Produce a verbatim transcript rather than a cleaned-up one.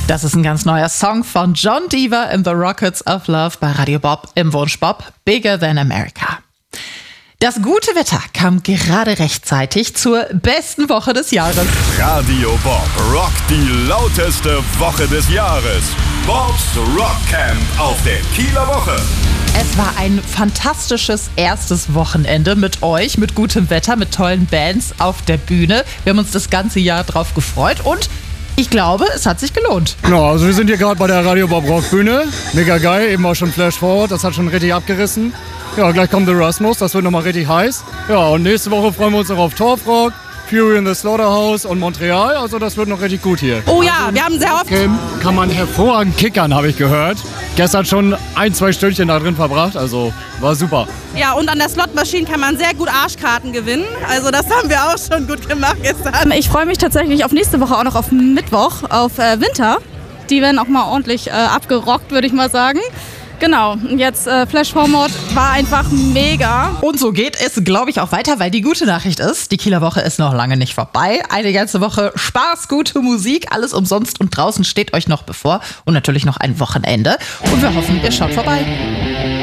Das ist ein ganz neuer Song von John Deaver in The Rockets of Love bei Radio Bob im Wunsch Bob, Bigger Than America. Das gute Wetter kam gerade rechtzeitig zur besten Woche des Jahres. Radio Bob rockt die lauteste Woche des Jahres. Bobs Rockcamp auf der Kieler Woche. Es war ein fantastisches erstes Wochenende mit euch, mit gutem Wetter, mit tollen Bands auf der Bühne. Wir haben uns das ganze Jahr drauf gefreut und ich glaube, es hat sich gelohnt. Ja, also wir sind hier gerade bei der Radio Bob Rock Bühne. Mega geil, eben auch schon Flash Forward, das hat schon richtig abgerissen. Ja, gleich kommt The Rasmus, das wird nochmal richtig heiß. Ja, und nächste Woche freuen wir uns noch auf Torfrock, Fury in the Slaughterhouse und Montreal. Also das wird noch richtig gut hier. Oh ja, wir haben sehr oft... Kann man hervorragend kickern, habe ich gehört. Gestern schon ein, zwei Stündchen da drin verbracht, also war super. Ja, und an der Slot-Maschine kann man sehr gut Arschkarten gewinnen. Also das haben wir auch schon gut gemacht gestern. Ich freue mich tatsächlich auf nächste Woche auch noch auf Mittwoch, auf äh, Winter. Die werden auch mal ordentlich äh, abgerockt, würde ich mal sagen. Genau, und jetzt äh, Flash Forward war einfach mega. Und so geht es, glaube ich, auch weiter, weil die gute Nachricht ist, die Kieler Woche ist noch lange nicht vorbei. Eine ganze Woche Spaß, gute Musik, alles umsonst und draußen steht euch noch bevor und natürlich noch ein Wochenende. Und wir hoffen, ihr schaut vorbei.